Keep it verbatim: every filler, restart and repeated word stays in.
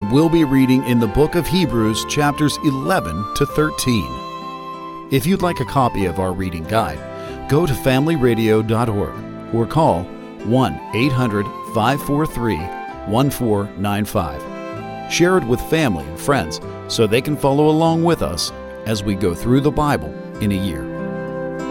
We'll be reading in the book of Hebrews, chapters eleven to thirteen. If you'd like a copy of our reading guide, go to family radio dot org or call one eight hundred, five four three, one four nine five. Share it with family and friends so they can follow along with us as we go through the Bible in a year.